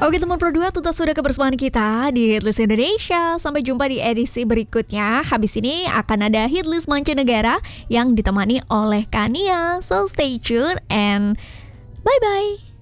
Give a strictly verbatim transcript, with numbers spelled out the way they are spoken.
Oke teman Pro dua, tuntas sudah kebersamaan kita di Hitlist Indonesia. Sampai jumpa di edisi berikutnya. Habis ini akan ada Hitlist mancanegara yang ditemani oleh Kania. So stay tuned and bye-bye.